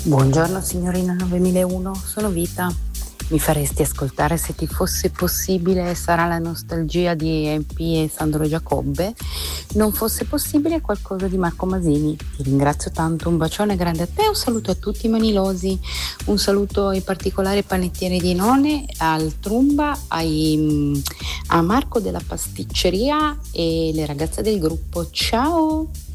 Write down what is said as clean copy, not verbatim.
Buongiorno signorina 9001, sono Vita. Mi faresti ascoltare Se ti fosse possibile sarà la nostalgia di EMP e Sandro Giacobbe? Non fosse possibile qualcosa di Marco Masini. Ti ringrazio tanto, un bacione grande a te e un saluto a tutti i manilosi. Un saluto in particolare ai panettieri di None, al Trumba, a Marco della pasticceria e le ragazze del gruppo. Ciao!